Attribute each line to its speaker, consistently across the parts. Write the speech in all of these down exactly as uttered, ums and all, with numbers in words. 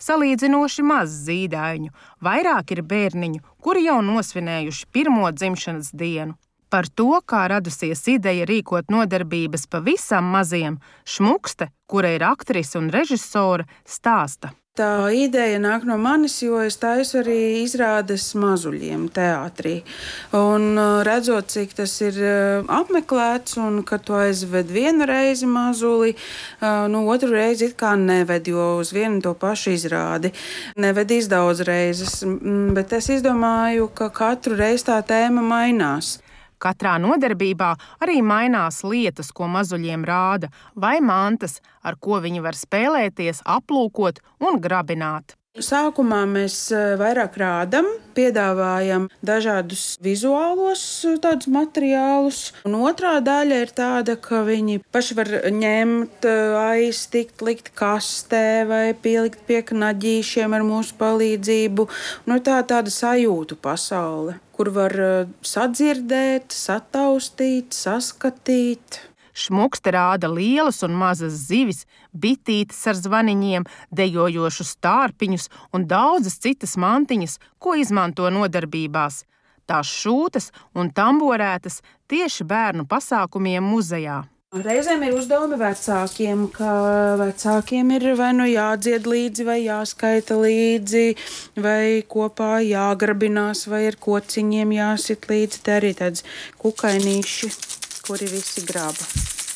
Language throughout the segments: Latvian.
Speaker 1: salīdzinoši maz zīdaiņu, vairāk ir bērniņu, kuri jau nosvinējuši pirmo dzimšanas dienu. Par to, kā radusies ideja rīkot nodarbības pavisam maziem, Šmukste, kura ir aktrise un režisore, stāsta.
Speaker 2: Tā ideja nāk no manis, jo es taisu arī izrādes mazuļiem teātrī. Un redzot, cik tas ir apmeklēts un ka tu aizved vienu reizi mazuli, nu otru reizi it kā neved, jo uz vienu to pašu izrādi nevedīs daudz reizes. Bet es izdomāju, ka katru reizi tā tēma mainās.
Speaker 1: Katrā nodarbībā arī mainās lietas, ko mazuļiem rāda, vai mantas, ar ko viņi var spēlēties, aplūkot un grabināt.
Speaker 2: Sākumā mēs vairāk rādam, piedāvājam dažādus vizuālos tādus materiālus. Un otrā daļa ir tāda, ka viņi paši var ņemt, aiztikt, likt kastē vai pielikt pie knaģīšiem ar mūsu palīdzību. Nu, tā tāda sajūtu pasaule, kur var sadzirdēt, sataustīt, saskatīt.
Speaker 1: Šmukste rāda lielas un mazas zivis, bitītes ar zvaniņiem, dejojošus stārpiņus un daudzas citas mantiņas, ko izmanto nodarbībās. Tās šūtas un tamborētas tieši bērnu pasākumiem muzejā.
Speaker 2: Reizēm ir uzdevumi vecākiem, ka vecākiem ir vai nu jādzied līdzi, vai jāskaita līdzi, vai kopā jāgrabinās, vai ar kociņiem jāsit līdzi. Te arī tāds kukainīši, kuri visi graba.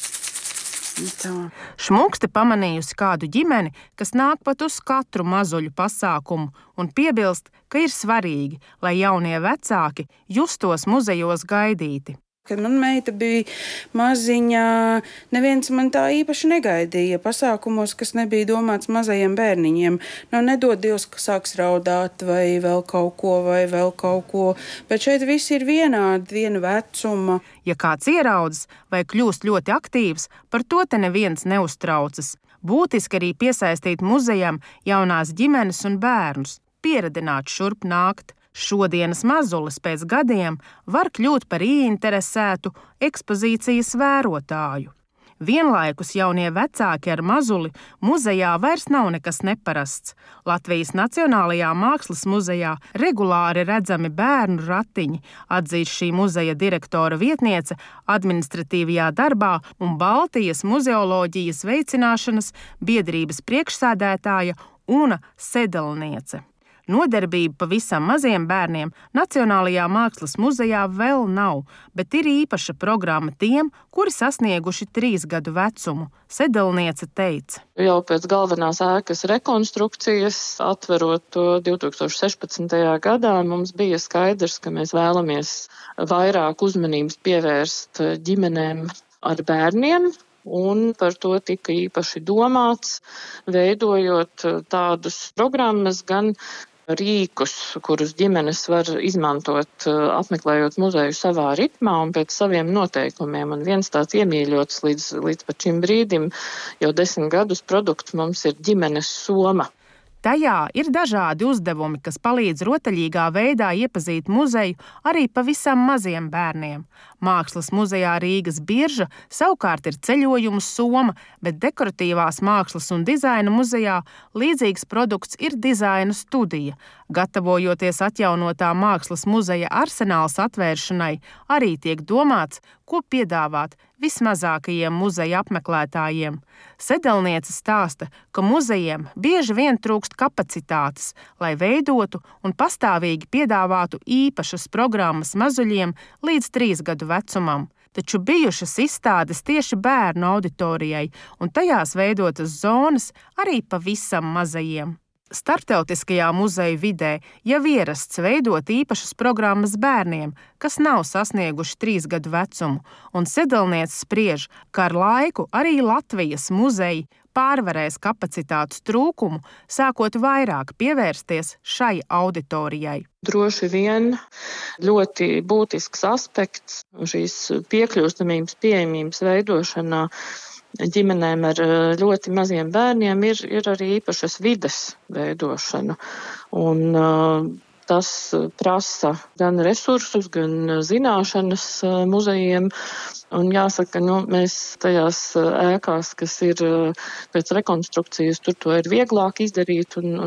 Speaker 2: Tā.
Speaker 1: Šmukste pamanījusi kādu ģimeni, kas nāk pat uz katru mazuļu pasākumu un piebilst, ka ir svarīgi, lai jaunie vecāki justos muzejos gaidīti.
Speaker 2: Kad man meita bija maziņā, neviens man tā īpaši negaidīja pasākumos, kas nebija domāts mazajiem bērniņiem. Nu, nedod Dievs, ka sāks raudāt vai vēl kaut ko, vai vēl kaut ko. Bet šeit visi ir vienādi, viena vecuma.
Speaker 1: Ja kāds ieraudzis vai kļūst ļoti aktīvs, par to te neviens neuztraucas. Būtiski arī piesaistīt muzejam jaunās ģimenes un bērnus, pieredināt šurp nākt. Šodienas mazulis pēc gadiem var kļūt par ieinteresētu ekspozīcijas vērotāju. Vienlaikus jaunie vecāki ar mazuli muzejā vairs nav nekas neparasts. Latvijas Nacionālajā Mākslas muzejā regulāri redzami bērnu ratiņi, atzīst šī muzeja direktora vietniece administratīvajā darbā un Baltijas muzeoloģijas veicināšanas biedrības priekšsēdētāja Una Sedelniece. Nodarbība pavisam maziem bērniem Nacionālajā Mākslas muzejā vēl nav, bet ir īpaša programma tiem, kuri sasnieguši trīs gadu vecumu, Sedelniece teica.
Speaker 3: Jau pēc galvenās ēkas rekonstrukcijas, atverot to divtūkstoš sešpadsmitajā gadā, mums bija skaidrs, ka mēs vēlamies vairāk uzmanības pievērst ģimenēm ar bērniem. Un par to tika īpaši domāts, veidojot tādus programmas, gan rīkus, kurus ģimenes var izmantot, apmeklējot muzeju savā ritmā un pēc saviem noteikumiem. Un viens tāds iemīļots līdz, līdz pat šim brīdim, jau desmit gadus produkts mums ir ģimenes soma.
Speaker 1: Tajā ir dažādi uzdevumi, kas palīdz rotaļīgā veidā iepazīt muzeju arī pavisam maziem bērniem. Mākslas muzejā Rīgas Birža savukārt ir ceļojumu soma, bet dekoratīvās mākslas un dizaina muzejā līdzīgs produkts ir dizaina studija. Gatavojoties atjaunotā mākslas muzeja arsenāls atvēršanai, arī tiek domāts, ko piedāvāt vismazākajiem muzeja apmeklētājiem. Sedelniece stāsta, ka muzejiem bieži vien trūkst kapacitātes, lai veidotu un pastāvīgi piedāvātu īpašas programmas mazuļiem līdz trīs gadu vecumam. Taču bijušas izstādes tieši bērnu auditorijai, un tajās veidotas zonas arī pavisam mazajiem. Starptautiskajā muzeju vidē jau ierasts veidot īpašas programmas bērniem, kas nav sasnieguši trīs gadu vecumu, un Sedelniece spriež, ka ar laiku arī Latvijas muzeji pārvarēs kapacitātes trūkumu, sākot vairāk pievērsties šai auditorijai.
Speaker 3: Droši vien ļoti būtisks aspekts šīs piekļūstamības, pieejamības veidošanā ģimenēm ar ļoti maziem bērniem ir, ir arī īpašas vides veidošana. Un, uh, tas prasa gan resursus, gan zināšanas muzejiem. Un jāsaka, nu, mēs tajās ēkās, kas ir pēc rekonstrukcijas, tur to ir vieglāk izdarīt un